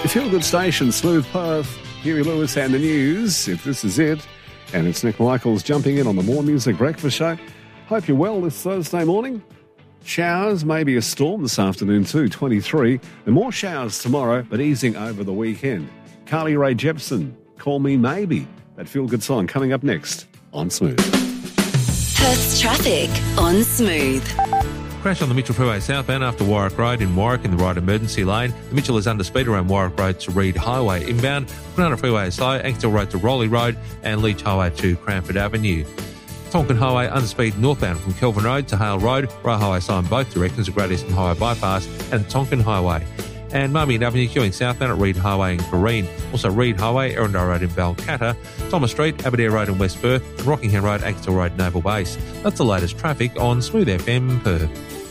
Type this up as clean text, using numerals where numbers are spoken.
The Feel Good Station, Smooth Perth, Huey Lewis and the News, if this is it. And it's Nick Michaels jumping in on the More Music Breakfast Show. Hope you're well this Thursday morning. Showers, maybe a storm this afternoon too, 23. And more showers tomorrow, but easing over the weekend. Carly Rae Jepsen, Call Me Maybe. That Feel Good song coming up next on Smooth. Perth's traffic on Smooth. Crash on the Mitchell Freeway southbound after Warwick Road in Warwick in the right emergency lane. The Mitchell is under speed around Warwick Road to Reed Highway inbound. Banana Freeway is slow. Anksdale Road to Rowley Road and Leach Highway to Cranford Avenue. Tonkin Highway under speed northbound from Kelvin Road to Hale Road. Rail Highway sign both directions of Great Eastern Highway bypass and Tonkin Highway. And Marmion Avenue queuing southbound at Reed Highway in Corrine. Also Reed Highway, Erindale Road in Balcatta, Thomas Street, Aberdare Road in West Perth, and Rockingham Road, Anksdale Road, Naval Base. That's the latest traffic on Smooth FM Perth.